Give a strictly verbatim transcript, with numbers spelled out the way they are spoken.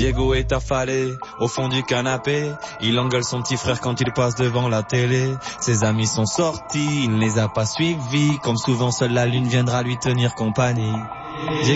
Diego est affalé au fond du canapé. Il engueule son petit frère quand il passe devant la télé. Ses amis sont sortis, il ne les a pas suivis. Comme souvent, seule la lune viendra lui tenir compagnie.